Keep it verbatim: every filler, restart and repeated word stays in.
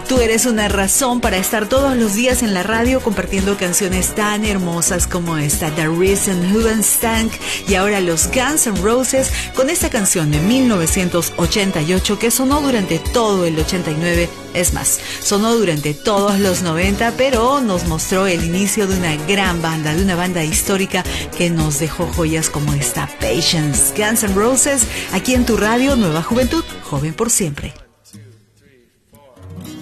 Tú eres una razón para estar todos los días en la radio compartiendo canciones tan hermosas como esta, The Reason, Stank, y ahora los Guns N' Roses con esta canción de mil novecientos ochenta y ocho que sonó durante todo el ochenta y nueve, es más, sonó durante todos los noventa, pero nos mostró el inicio de una gran banda, de una banda histórica que nos dejó joyas como esta, Patience. Guns N' Roses, aquí en tu radio, Nueva Juventud, joven por siempre.